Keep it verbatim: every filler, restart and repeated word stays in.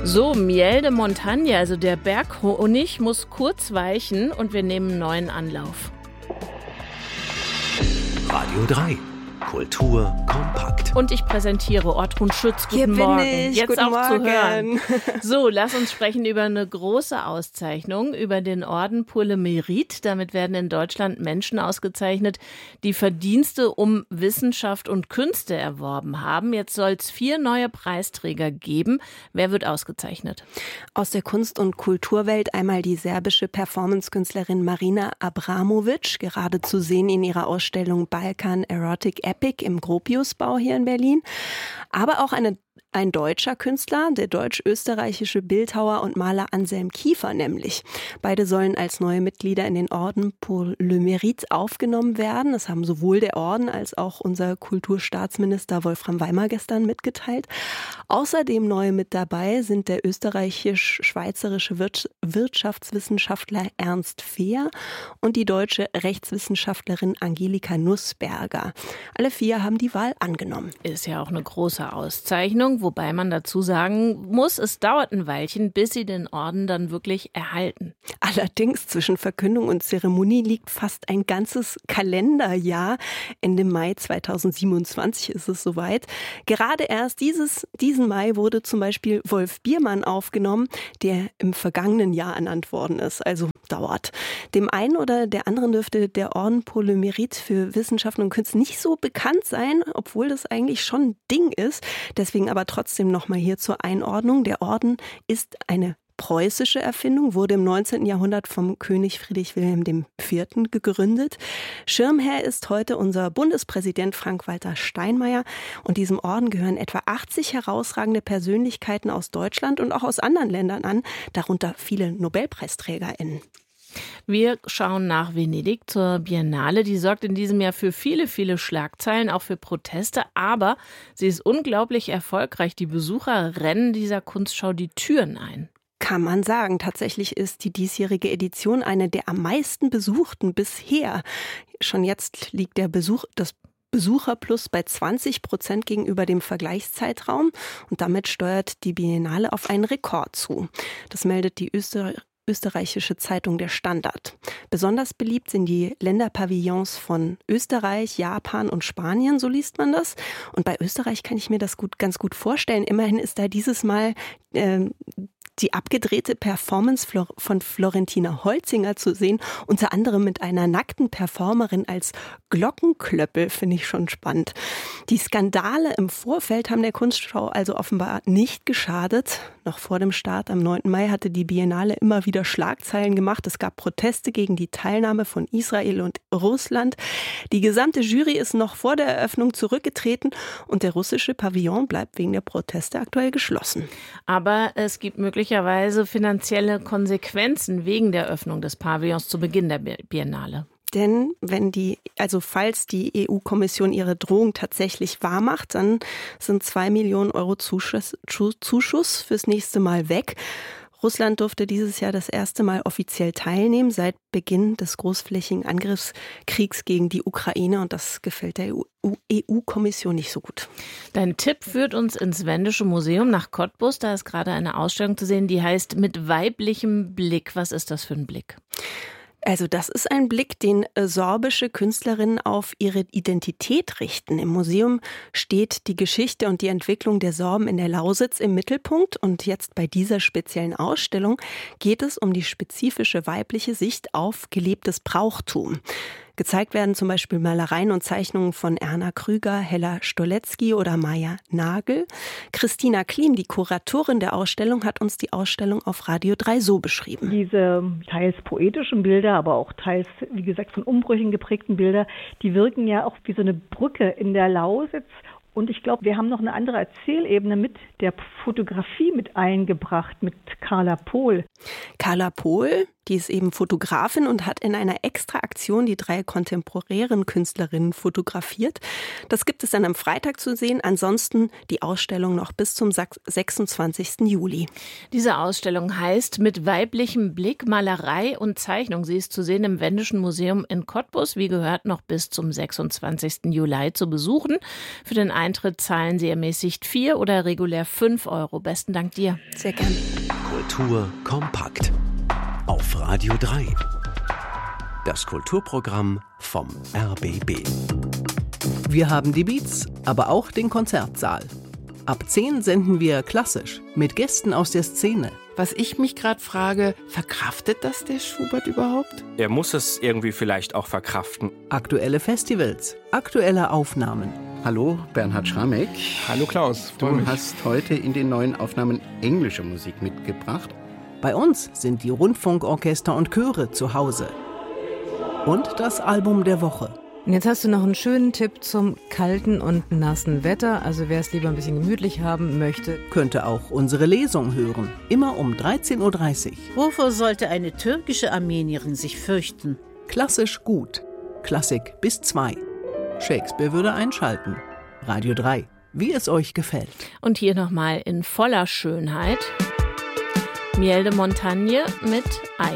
So, Miel de Montagne, also der Berghonig, muss kurz weichen und wir nehmen einen neuen Anlauf. Radio drei. Kultur kompakt. Und ich präsentiere Ortrun Schütz. Guten Hier bin Morgen. ich. Jetzt Guten auch Morgen. zu hören. So, lass uns sprechen über eine große Auszeichnung, über den Orden Pour le Mérite. Damit werden in Deutschland Menschen ausgezeichnet, die Verdienste um Wissenschaft und Künste erworben haben. Jetzt soll es vier neue Preisträger geben. Wer wird ausgezeichnet? Aus der Kunst- und Kulturwelt einmal die serbische Performancekünstlerin Marina Abramovic, gerade zu sehen in ihrer Ausstellung Balkan Erotic Epic im Gropiusbau hier in Berlin. Aber auch eine Ein deutscher Künstler, der deutsch-österreichische Bildhauer und Maler Anselm Kiefer nämlich. Beide sollen als neue Mitglieder in den Orden Pour le Mérite aufgenommen werden. Das haben sowohl der Orden als auch unser Kulturstaatsminister Wolfram Weimer gestern mitgeteilt. Außerdem neu mit dabei sind der österreichisch-schweizerische Wirtschaftswissenschaftler Ernst Fehr und die deutsche Rechtswissenschaftlerin Angelika Nussberger. Alle vier haben die Wahl angenommen. Ist ja auch eine große Auszeichnung, wobei man dazu sagen muss, es dauert ein Weilchen, bis sie den Orden dann wirklich erhalten. Allerdings zwischen Verkündung und Zeremonie liegt fast ein ganzes Kalenderjahr. Ende Mai zweitausendsiebenundzwanzig ist es soweit. Gerade erst dieses, diesen Mai wurde zum Beispiel Wolf Biermann aufgenommen, der im vergangenen Jahr ernannt worden ist. Also dauert. Dem einen oder der anderen dürfte der Orden Pour le Mérite für Wissenschaften und Künste nicht so bekannt sein, obwohl das eigentlich schon ein Ding ist. Deswegen aber trotzdem nochmal hier zur Einordnung. Der Orden ist eine preußische Erfindung, wurde im neunzehnten Jahrhundert vom König Friedrich Wilhelm der Vierte. gegründet. Schirmherr ist heute unser Bundespräsident Frank-Walter Steinmeier. Und diesem Orden gehören etwa achtzig herausragende Persönlichkeiten aus Deutschland und auch aus anderen Ländern an, darunter viele NobelpreisträgerInnen. Wir schauen nach Venedig zur Biennale. Die sorgt in diesem Jahr für viele, viele Schlagzeilen, auch für Proteste. Aber sie ist unglaublich erfolgreich. Die Besucher rennen dieser Kunstschau die Türen ein. Kann man sagen. Tatsächlich ist die diesjährige Edition eine der am meisten besuchten bisher. Schon jetzt liegt der Besuch, das Besucherplus bei zwanzig Prozent gegenüber dem Vergleichszeitraum. Und damit steuert die Biennale auf einen Rekord zu. Das meldet die Öster- österreichische Zeitung Der Standard. Besonders beliebt sind die Länderpavillons von Österreich, Japan und Spanien, so liest man das. Und bei Österreich kann ich mir das gut, ganz gut vorstellen. Immerhin ist da dieses Mal äh, die abgedrehte Performance von Florentina Holzinger zu sehen, unter anderem mit einer nackten Performerin als Glockenklöppel, finde ich schon spannend. Die Skandale im Vorfeld haben der Kunstschau also offenbar nicht geschadet. Noch vor dem Start am neunten Mai hatte die Biennale immer wieder Schlagzeilen gemacht. Es gab Proteste gegen die Teilnahme von Israel und Russland. Die gesamte Jury ist noch vor der Eröffnung zurückgetreten und der russische Pavillon bleibt wegen der Proteste aktuell geschlossen. Aber es gibt möglicherweise finanzielle Konsequenzen wegen der Öffnung des Pavillons zu Beginn der Biennale. Denn wenn die, also falls die E U-Kommission ihre Drohung tatsächlich wahrmacht, dann sind zwei Millionen Euro Zuschuss, Zuschuss fürs nächste Mal weg. Russland durfte dieses Jahr das erste Mal offiziell teilnehmen seit Beginn des großflächigen Angriffskriegs gegen die Ukraine. Und das gefällt der E U-Kommission nicht so gut. Dein Tipp führt uns ins Wendische Museum nach Cottbus. Da ist gerade eine Ausstellung zu sehen, die heißt Mit weiblichem Blick. Was ist das für ein Blick? Also das ist ein Blick, den sorbische Künstlerinnen auf ihre Identität richten. Im Museum steht die Geschichte und die Entwicklung der Sorben in der Lausitz im Mittelpunkt. Und jetzt bei dieser speziellen Ausstellung geht es um die spezifische weibliche Sicht auf gelebtes Brauchtum. Gezeigt werden zum Beispiel Malereien und Zeichnungen von Erna Krüger, Hella Stolecki oder Maja Nagel. Christina Klim, die Kuratorin der Ausstellung, hat uns die Ausstellung auf Radio drei so beschrieben. Diese teils poetischen Bilder, aber auch teils, wie gesagt, von Umbrüchen geprägten Bilder, die wirken ja auch wie so eine Brücke in der Lausitz. Und ich glaube, wir haben noch eine andere Erzählebene mit der Fotografie mit eingebracht, mit Carla Pohl. Carla Pohl, Die ist eben Fotografin und hat in einer Extra-Aktion die drei kontemporären Künstlerinnen fotografiert. Das gibt es dann am Freitag zu sehen. Ansonsten die Ausstellung noch bis zum sechsundzwanzigsten Juli. Diese Ausstellung heißt Mit weiblichem Blick, Malerei und Zeichnung. Sie ist zu sehen im Wendischen Museum in Cottbus. Wie gehört, noch bis zum sechsundzwanzigsten Juli zu besuchen. Für den Eintritt zahlen Sie ermäßigt vier oder regulär fünf Euro. Besten Dank dir. Sehr gern. Kultur kompakt. Auf Radio drei. Das Kulturprogramm vom R B B. Wir haben die Beats, aber auch den Konzertsaal. Ab zehn senden wir klassisch mit Gästen aus der Szene. Was ich mich gerade frage, verkraftet das der Schubert überhaupt? Er muss es irgendwie vielleicht auch verkraften. Aktuelle Festivals, aktuelle Aufnahmen. Hallo, Bernhard Schramek. Hallo Klaus, du mich. hast heute in den neuen Aufnahmen englische Musik mitgebracht. Bei uns sind die Rundfunkorchester und Chöre zu Hause. Und das Album der Woche. Und jetzt hast du noch einen schönen Tipp zum kalten und nassen Wetter. Also wer es lieber ein bisschen gemütlich haben möchte, könnte auch unsere Lesung hören. Immer um dreizehn Uhr dreißig. Wovor sollte eine türkische Armenierin sich fürchten? Klassisch gut. Klassik bis zwei. Shakespeare würde einschalten. Radio drei. Wie es euch gefällt. Und hier nochmal in voller Schönheit Miel de Montagne mit Ei.